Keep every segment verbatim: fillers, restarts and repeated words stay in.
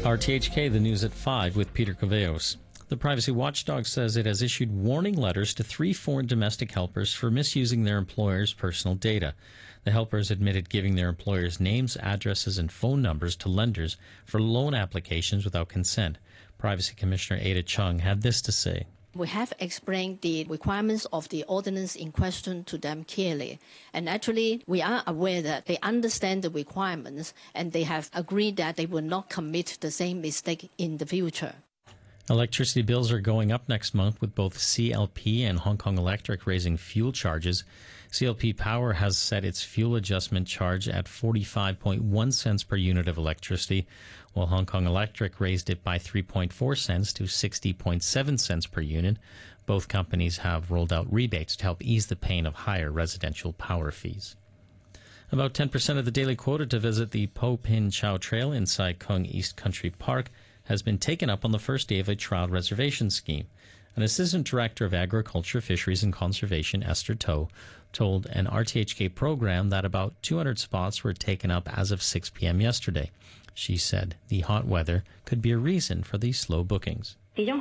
R T H K, the news at five with Peter Caveos. The privacy watchdog says it has issued warning letters to three foreign domestic helpers for misusing their employers' personal data. The helpers admitted giving their employers' names, addresses, and phone numbers to lenders for loan applications without consent. Privacy Commissioner Ada Chung had this to say. We have explained the requirements of the ordinance in question to them clearly. And actually, we are aware that they understand the requirements and they have agreed that they will not commit the same mistake in the future. Electricity bills are going up next month, with both C L P and Hong Kong Electric raising fuel charges. C L P Power has set its fuel adjustment charge at forty-five point one cents per unit of electricity, while Hong Kong Electric raised it by three point four cents to sixty point seven cents per unit. Both companies have rolled out rebates to help ease the pain of higher residential power fees. About ten percent of the daily quota to visit the Po Pin Chau Trail in Sai Kung East Country Park has been taken up on the first day of a trial reservation scheme. An Assistant Director of Agriculture, Fisheries and Conservation, Esther To, told an R T H K program that about two hundred spots were taken up as of six p.m. yesterday. She said the hot weather could be a reason for these slow bookings.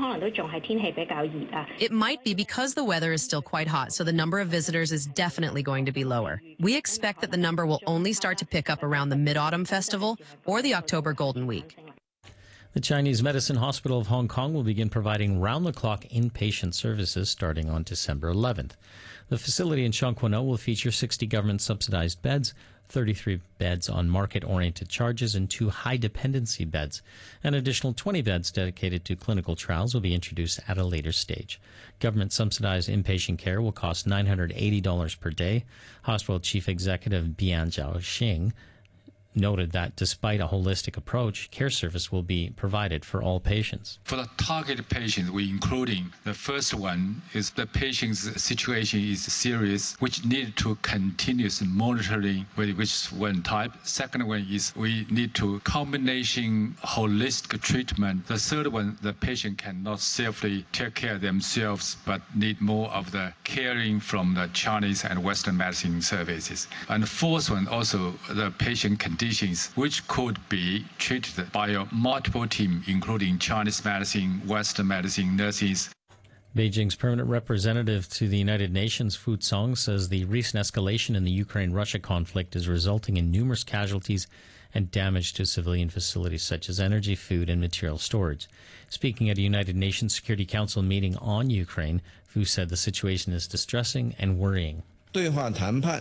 It might be because the weather is still quite hot, so the number of visitors is definitely going to be lower. We expect that the number will only start to pick up around the Mid-Autumn Festival or the October Golden Week. The Chinese Medicine Hospital of Hong Kong will begin providing round-the-clock inpatient services starting on December eleventh. The facility in Shang Quan O will feature sixty government-subsidized beds, thirty-three beds on market-oriented charges, and two high-dependency beds. An additional twenty beds dedicated to clinical trials will be introduced at a later stage. Government-subsidized inpatient care will cost nine hundred eighty dollars per day. Hospital Chief Executive Bian Zhaoxing noted that despite a holistic approach, care service will be provided for all patients. For the targeted patients, we including the first one is the patient's situation is serious, which need to continuous monitoring with which one type. Second one is we need to combination holistic treatment. The third one, the patient cannot safely take care of themselves, but need more of the caring from the Chinese and Western medicine services. And the fourth one, also the patient condition which could be treated by a multiple team, including Chinese medicine, Western medicine, nurses. Beijing's permanent representative to the United Nations, Fu Song, says the recent escalation in the Ukraine-Russia conflict is resulting in numerous casualties and damage to civilian facilities such as energy, food, and material storage. Speaking at a United Nations Security Council meeting on Ukraine, Fu said the situation is distressing and worrying. Dialogue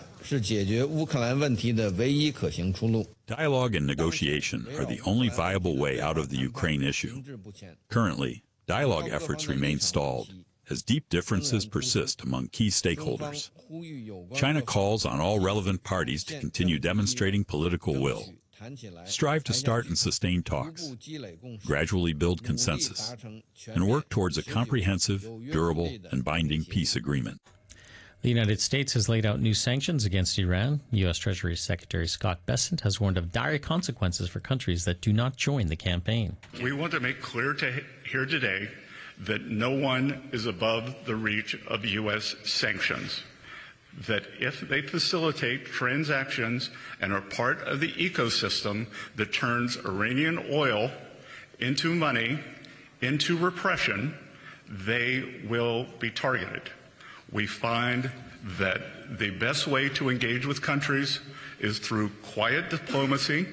and negotiation are the only viable way out of the Ukraine issue. Currently, dialogue efforts remain stalled as deep differences persist among key stakeholders. China calls on all relevant parties to continue demonstrating political will, strive to start and sustain talks, gradually build consensus, and work towards a comprehensive, durable, and binding peace agreement. The United States has laid out new sanctions against Iran. U S Treasury Secretary Scott Bessent has warned of dire consequences for countries that do not join the campaign. We want to make clear to here today that no one is above the reach of U S sanctions, that if they facilitate transactions and are part of the ecosystem that turns Iranian oil into money, into repression, they will be targeted. We find that the best way to engage with countries is through quiet diplomacy,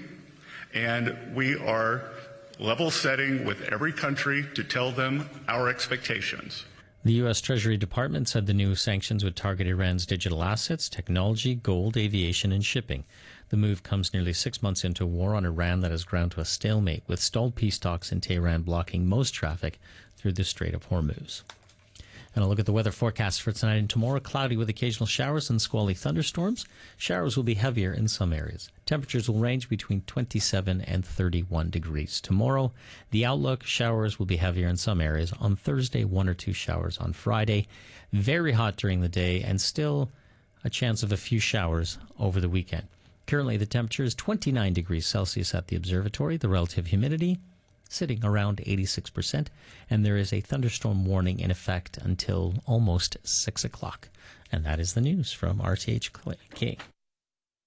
and we are level setting with every country to tell them our expectations. The U S Treasury Department said the new sanctions would target Iran's digital assets, technology, gold, aviation, and shipping. The move comes nearly six months into a war on Iran that has ground to a stalemate, with stalled peace talks in Tehran blocking most traffic through the Strait of Hormuz. And a look at the weather forecast for tonight and tomorrow. Cloudy with occasional showers and squally thunderstorms. Showers will be heavier in some areas. Temperatures will range between twenty-seven and thirty-one degrees. Tomorrow, the outlook, showers will be heavier in some areas. On Thursday, one or two showers on Friday. Very hot during the day and still a chance of a few showers over the weekend. Currently, the temperature is twenty-nine degrees Celsius at the observatory. The relative humidity sitting around eighty-six percent, and there is a thunderstorm warning in effect until almost six o'clock. And that is the news from R T H K.